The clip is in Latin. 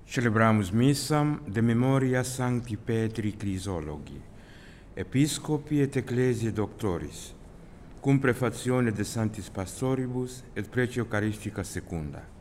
Celebramus missam de memoria Sancti Petri Chrysologi, Episcopi et Ecclesiae Doctoris, cum prefatione de Sanctis Pastoribus et Precio Eucharistica secunda.